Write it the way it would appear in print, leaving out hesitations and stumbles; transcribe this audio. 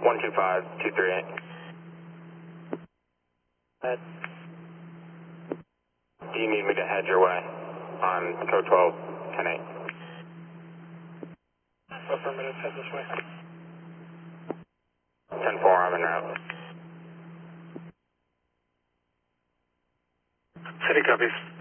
125238. Do you need me to head your way on code 12, 10-8? Affirmative, head this way. 10-4, I'm en route. City copies.